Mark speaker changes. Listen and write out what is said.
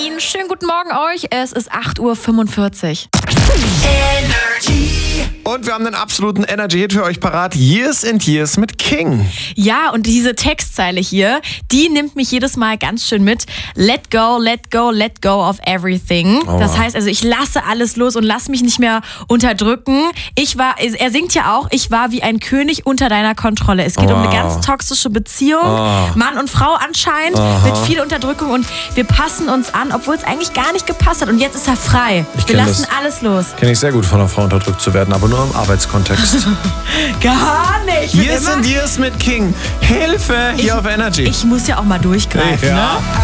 Speaker 1: Nadine. Schönen guten Morgen euch. Es ist 8:45 Uhr.
Speaker 2: Und wir haben einen absoluten Energy-Hit für euch parat. Years and Years mit King.
Speaker 1: Ja, und diese Textzeile hier, die nimmt mich jedes Mal ganz schön mit. Let go, let go, let go of everything.
Speaker 2: Oh.
Speaker 1: Das heißt also, ich lasse alles los und lass mich nicht mehr unterdrücken. Er singt ja auch, ich war wie ein König unter deiner Kontrolle. Es geht um eine ganz toxische Beziehung. Mann und Frau anscheinend, mit viel Unterdrückung und wir passen uns an, obwohl es eigentlich gar nicht gepasst hat. Und jetzt ist er frei. Wir lassen alles los.
Speaker 2: Kenne ich sehr gut, von einer Frau unterdrückt zu werden, aber nur im Arbeitskontext.
Speaker 1: Gar nicht.
Speaker 2: Years and Years mit King. Hilfe, hier auf Energy.
Speaker 1: Ich muss ja auch mal durchgreifen,
Speaker 2: Ja.
Speaker 1: ne?